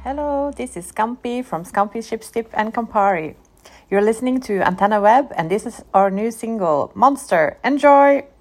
Hello, this is Scampi from Scampi Shipstip and Campari. You're listening to Antenna Web and this is our new single, Monster. Enjoy!